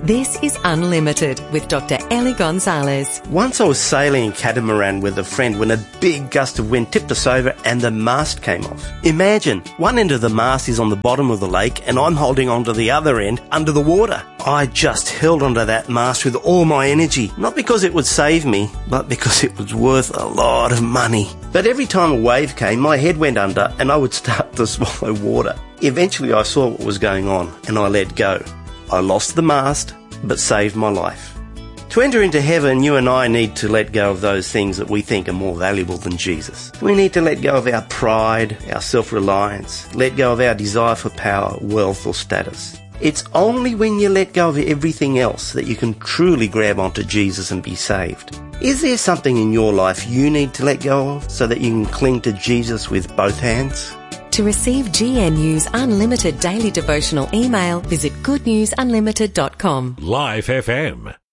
This is Unlimited with Dr. Ellie Gonzalez. Once I was sailing in catamaran with a friend when a big gust of wind tipped us over and the mast came off. Imagine, one end of the mast is on the bottom of the lake and I'm holding onto the other end under the water. I just held onto that mast with all my energy, not because it would save me, but because it was worth a lot of money. But every time a wave came, my head went under and I would start to swallow water. Eventually I saw what was going on and I let go. I lost the mast, but saved my life. To enter into heaven, you and I need to let go of those things that we think are more valuable than Jesus. We need to let go of our pride, our self-reliance, let go of our desire for power, wealth or status. It's only when you let go of everything else that you can truly grab onto Jesus and be saved. Is there something in your life you need to let go of so that you can cling to Jesus with both hands? To receive GNU's Unlimited Daily Devotional email, visit goodnewsunlimited.com. Live FM.